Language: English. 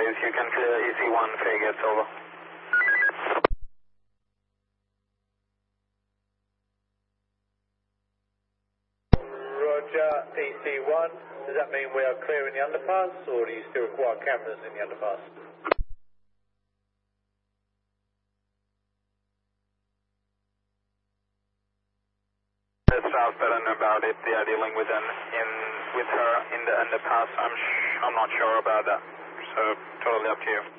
please. You can clear EC1 frigates, over. Roger, EC1. Does that mean we are clearing the underpass, or do you still require cameras in the underpass? South better know about it. They are dealing with her in the underpass. I'm not sure about that. So totally up to you.